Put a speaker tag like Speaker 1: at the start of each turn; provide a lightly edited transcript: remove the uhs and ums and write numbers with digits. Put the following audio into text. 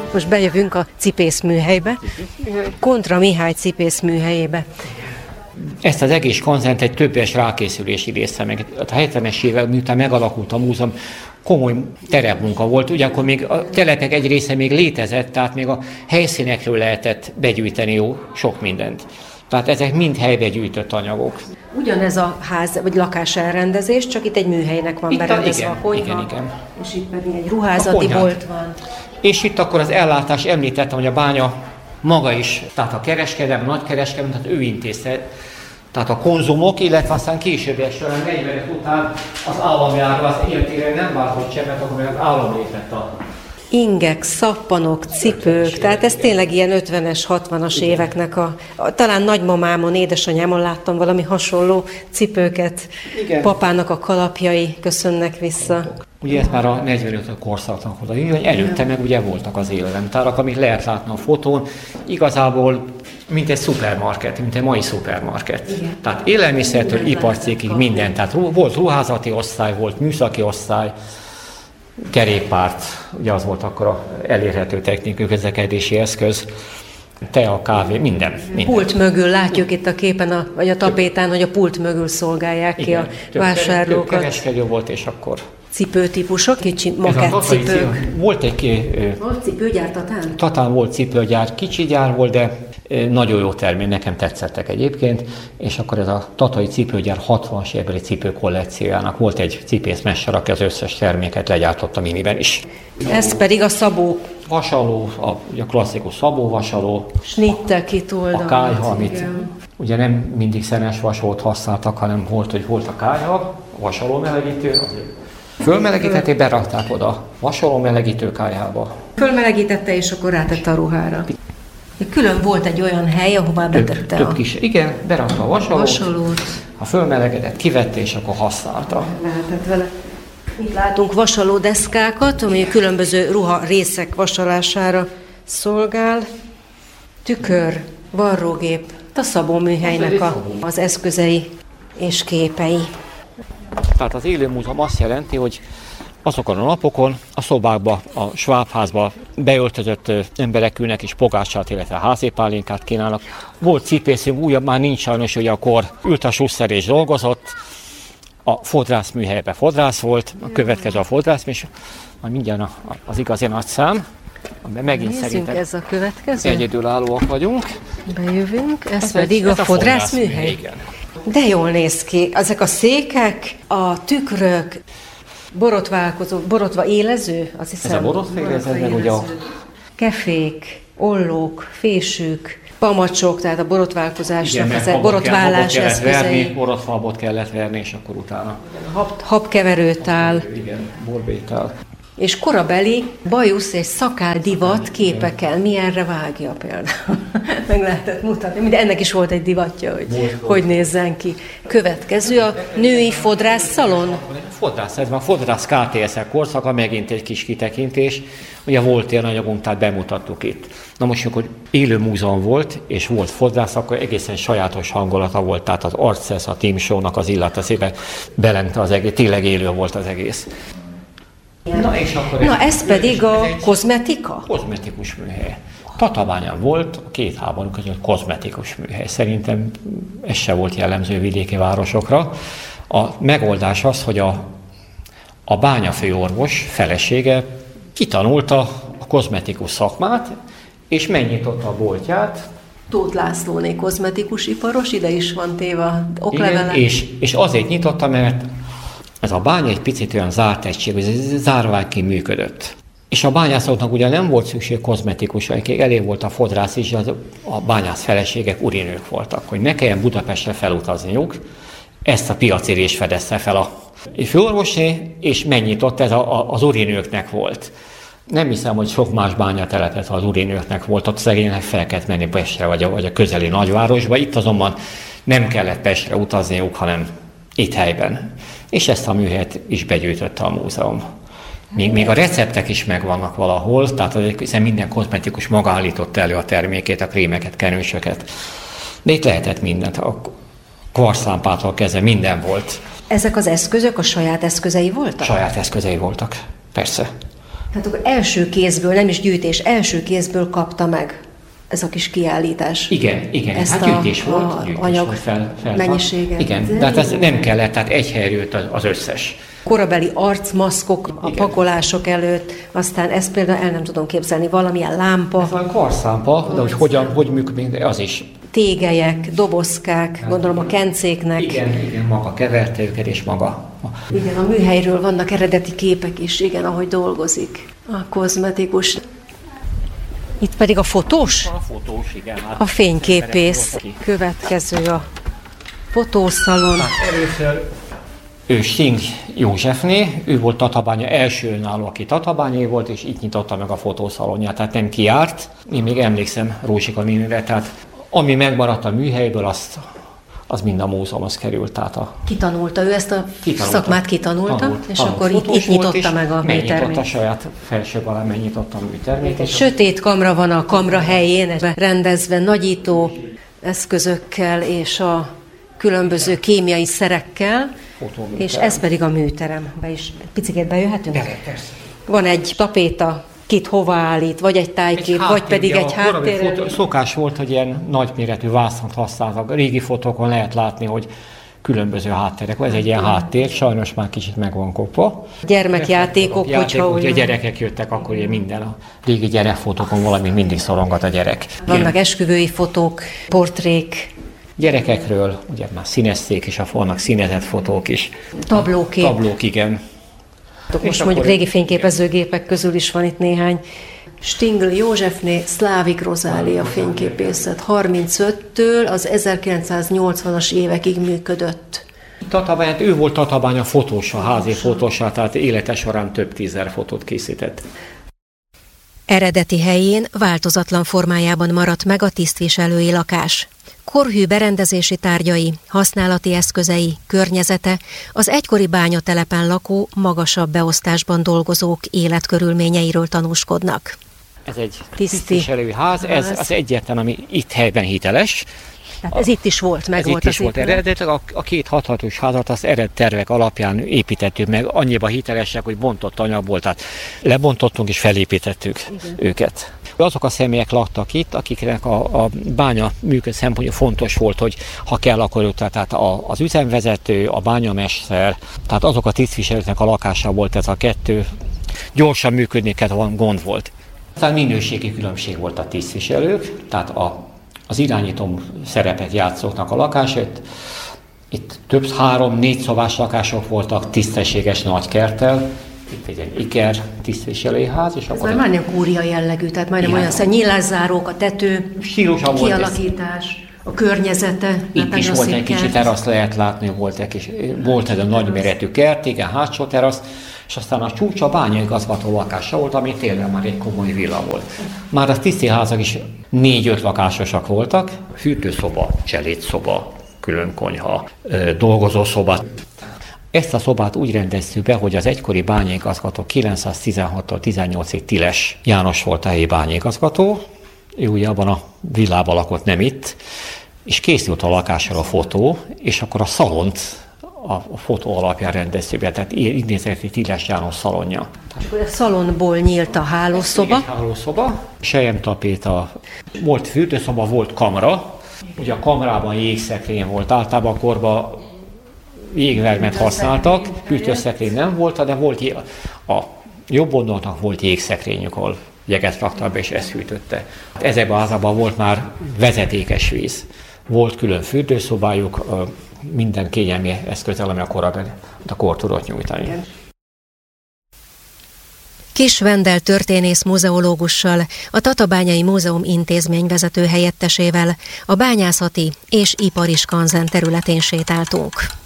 Speaker 1: Most bejövünk a cipészműhelybe, Kontra Mihály cipészműhelyébe.
Speaker 2: Ezt az egész konzent egy több éves rákészülési része, meg a 70-es évek, miután megalakult a múzeum, komoly terepmunka volt, ugyanakkor még a telepek egy része még létezett, tehát még a helyszínekről lehetett begyűjteni sok mindent. Tehát ezek mind helybe gyűjtött anyagok.
Speaker 1: Ugyanez a ház, vagy lakás elrendezés, csak itt egy műhelynek van berendezve a konyha,
Speaker 2: igen.
Speaker 1: És itt pedig egy ruházati bolt van.
Speaker 2: És itt akkor az ellátás, említettem, hogy a bánya maga is, tehát a kereskedelem, a nagykereskedelem, tehát ő intézte, tehát a konzumok, illetve aztán későbbiek során 40 után az államjára az életére nem váltott sem, mert akkor az állam lépett a...
Speaker 1: Ingek, szappanok, cipők, tehát ez tényleg ilyen 50-es, 60-as éveknek talán nagymamámon, édesanyámon láttam valami hasonló cipőket. Igen. Papának a kalapjai köszönnek vissza.
Speaker 2: Ugye ez már a 45 korszaknak oda, előtte meg ugye voltak az élelemtárak, amit lehet látni a fotón, igazából mint egy szupermarket, mint egy mai szupermarket. Igen. Tehát élelmiszertől iparcégig minden, tehát volt ruházati osztály, volt műszaki osztály, kerékpárt, ugye az volt akkor a elérhető technikai közlekedési eszköz, tea, kávé, minden.
Speaker 1: Pult mögül látjuk itt a képen, vagy a tapétán, hogy a pult mögül szolgálják ki a vásárlókat.
Speaker 2: Több kereskedő volt, és akkor...
Speaker 1: Cipőtípusok, kicsi makettcipők.
Speaker 2: Volt egy...
Speaker 1: Volt cipőgyár Tatán?
Speaker 2: Tatán volt cipőgyár, kicsi gyár volt, de nagyon jó termék, nekem tetszettek egyébként, és akkor ez a tatai cipőgyár 60-as évbeli cipőkollekciójának volt egy cipészmester, aki az összes terméket legyártotta miniben is.
Speaker 1: Ez pedig a szabó.
Speaker 2: Vasaló, a klasszikus szabóvasaló.
Speaker 1: Snittek itt oldalt.
Speaker 2: A kályha, amit ugye nem mindig szenes vasót használtak, hanem volt a kályha, a vasaló melegítő, fölmelegítette, berakták oda vasaló melegítő kályhába.
Speaker 1: Fölmelegítette, és akkor rátette a ruhára. Külön volt egy olyan hely, ahová betette
Speaker 2: több kis, igen, berakta a vasalót. Ha fölmelegedett, kivette, és akkor használta.
Speaker 1: Lehetett vele. Itt látunk vasalódeszkákat, ami különböző ruha részek vasalására szolgál. Tükör, varrógép, a szabóműhelynek az eszközei és képei.
Speaker 2: Tehát az élő múzeum azt jelenti, hogy azokon a napokon a szobákba, a Schwab-házba beöltözött emberek ülnek és pogácsát, illetve házépálinkát kínálnak. Volt cipészünk, újabb már nincs sajnos, hogy akkor ült a Susser és dolgozott, a fodrászműhelyben fodrász volt, a következő a fodrászműhely, majd mindjárt az igazi nagy szám, amiben megint szerintem
Speaker 1: ez a következő?
Speaker 2: Egyedülállóak vagyunk.
Speaker 1: Bejövünk, ez pedig a fodrászműhely.
Speaker 2: Igen.
Speaker 1: De jól néz ki. Ezek a székek, a tükrök, borotva élező, azt hiszem.
Speaker 2: Ez a borotva élező, meg ugye a...
Speaker 1: Kefék, ollók, fésűk, pamacsok, tehát a borotválkozásnak, borotválás eszközei.
Speaker 2: Borotválbot kellett verni, és akkor utána.
Speaker 1: Habkeverőtál.
Speaker 2: Igen, borbétál.
Speaker 1: És korabeli bajusz és szakál divat képekkel. Mi erre vágja például? Meg lehetett mutatni. De ennek is volt egy divatja, hogy nézzen ki. Következő a női fodrászszalon.
Speaker 2: Fodrász, ez már fodrász KTS-ek korszaka, megint egy kis kitekintés. Ugye volt ilyen anyagunk, tehát bemutattuk itt. Na most, akkor élő múzeum volt, és volt fodrász, akkor egészen sajátos hangulata volt, tehát az Arcesz, a Team Show-nak az illateszébe belente az egész, tényleg élő volt az egész.
Speaker 1: Na ez pedig a kozmetika?
Speaker 2: Kozmetikus műhely. Tatabányán volt a két háború között kozmetikus műhely. Szerintem ez se volt jellemző vidéki városokra. A megoldás az, hogy a bányafőorvos felesége kitanulta a kozmetikus szakmát, és megnyitotta a boltját.
Speaker 1: Tóth Lászlóné kozmetikus iparos, ide is van téve oklevele.
Speaker 2: Igen, és azért nyitotta, mert ez a bánya egy picit olyan zárt egység, hogy ez zárványként működött. És a bányászoknak ugye nem volt szükség kozmetikusra, elég volt a fodrász is, a bányász feleségek urinők voltak, hogy ne kelljen Budapestre felutazniuk, ezt a piacérés fedezte fel a főorvosé, és megnyitott, ez az urinőknek volt. Nem hiszem, hogy sok más bányatelepet, ha az urinőknek volt, ott szegénynek fel kellett menni Pestre, vagy a közeli nagyvárosba. Itt azonban nem kellett Pestre utazniuk, hanem itt helyben. És ezt a műhelyet is begyűjtötte a múzeum. Még a receptek is megvannak valahol, tehát hiszen minden kozmetikus maga állította elő a termékét, a krémeket, kenősöket. De itt lehetett mindent, a kvarclámpától kezdve minden volt.
Speaker 1: Ezek az eszközök a saját eszközei voltak?
Speaker 2: Saját eszközei voltak, persze.
Speaker 1: Tehát akkor első kézből, nem is gyűjtés, első kézből kapta meg ez a kis kiállítás.
Speaker 2: Igen.
Speaker 1: Ezt
Speaker 2: hát gyűjtés volt anyag
Speaker 1: mennyiséget.
Speaker 2: Igen, de hát ez nem kellett, tehát egy helyről jött az összes.
Speaker 1: Korabeli arcmaszkok a pakolások előtt, aztán ezt például el nem tudom képzelni, valamilyen lámpa.
Speaker 2: Ez van karszlámpa, de hogy működik, az is.
Speaker 1: Tégelyek, dobozkák, gondolom a kencéknek.
Speaker 2: Igen, maga keverte őket, és maga.
Speaker 1: Igen, a műhelyről vannak eredeti képek is, igen, ahogy dolgozik a kozmetikus. Itt pedig a fotós?
Speaker 2: A fotós, igen.
Speaker 1: A fényképész. Következő a fotószalon.
Speaker 2: Hát először ő Sting Józsefné, ő volt Tatabánya első önálló, aki Tatabányé volt, és itt nyitotta meg a fotószalonját, tehát nem kiárt. Én még emlékszem Rózsika nénire, tehát ami megmaradt a műhelyből, az mind a múzeumhoz került.
Speaker 1: Kitanulta, ő ezt a szakmát kitanulta, és akkor itt nyitotta meg a műtermét.
Speaker 2: Megnyitotta saját felsőbb alá, megnyitotta a műtermét.
Speaker 1: Sötét kamra van a kamra helyén, rendezve nagyító eszközökkel és a különböző kémiai szerekkel, és ez pedig a műterem. Picikét bejöhetünk? Van egy tapéta, kit hova állít, vagy egy tájkép, vagy pedig egy háttér.
Speaker 2: Szokás volt, hogy ilyen nagyméretű vászont használtak. Régi fotókon lehet látni, hogy különböző hátterek. Ez egy ilyen háttér, sajnos már kicsit meg van kopva.
Speaker 1: Gyermekjátékok, hogyha
Speaker 2: a gyerekek jöttek, akkor ugye minden a régi gyerekfotókon valami mindig szorongat a gyerek.
Speaker 1: Vannak esküvői fotók, portrék.
Speaker 2: Gyerekekről, ugye már színezték, és vannak színezett fotók is. Tablók, igen.
Speaker 1: Most mondjuk régi fényképezőgépek közül is van itt néhány. Stingl Józsefné, Szlávik Rozália fényképészet. 35-től az 1980-as évekig működött.
Speaker 2: Tatabányát, ő volt Tatabánya fotósa, házi fotósa, tehát élete során több 10 000 fotót készített.
Speaker 3: Eredeti helyén változatlan formájában maradt meg a tisztviselői lakás. Korhű berendezési tárgyai, használati eszközei, környezete az egykori bányatelepen lakó, magasabb beosztásban dolgozók életkörülményeiről tanúskodnak.
Speaker 2: Ez egy tisztviselői ház, ez az egyetlen, ami itt helyben hiteles.
Speaker 1: Tehát ez itt is volt, meg volt az épület.
Speaker 2: Eredetileg a két hathatós házat az tervek alapján építettük meg, annyiba hitelesek, hogy bontott anyag volt, tehát lebontottunk és felépítettük őket. Azok a személyek laktak itt, akiknek a bánya működés szempontja fontos volt, hogy ha kell, akkor ők, tehát az üzemvezető, a bányamester, tehát azok a tisztviselőknek a lakása volt ez a kettő, gyorsan működni kell, van gond volt. Aztán minőségi különbség volt a tisztviselők, tehát az irányító szerepet játszóknak a lakását. Itt több 3-4 szobás lakások voltak, tisztességes nagy kerttel. Itt egy iker tisztviselői ház. És
Speaker 1: ez már majdnem kúria jellegű, tehát majdnem olyan nyílászárók, a tető, kialakítás, a környezete.
Speaker 2: Itt is volt egy kicsi terasz, lehet látni, volt ez a nagyméretű kert, igen, hátsó terasz, és aztán a csúcs a bányaigazgató lakása volt, ami tényleg már egy komoly villa volt. Már a tisztiházak is 4-5 lakásosak voltak, fürdőszoba, cselédszoba, külön konyha, dolgozószoba. Ezt a szobát úgy rendeztük be, hogy az egykori bányaigazgató 916-tól 18-ig Tiles János volt a helyi bányaigazgató, ő ugye abban a villában lakott, nem itt, és készült a lakásra a fotó, és akkor a szalont a fotó alapján rendeztük be, tehát így nézett Tiles János szalonja.
Speaker 1: És akkor a szalonból nyílt a hálószoba?
Speaker 2: Egy hálószoba, selyemtapéta, volt fürdőszoba, volt kamra, ugye a kamrában jégszekrény volt, általában korban jégvermet használtak, hűtőszekrény nem volt, de volt a jobb oldalnak volt jégszekrényük, ahol jeget raktak be, és ezt hűtötte. Ezekben a házában volt már vezetékes víz. Volt külön fürdőszobájuk, minden kényelmi eszközzel, ami a kor tudott nyújtani.
Speaker 3: Kis Vendel történész muzeológussal, a Tatabányai Múzeum intézményvezető helyettesével a bányászati és ipari skanzen területén sétáltunk.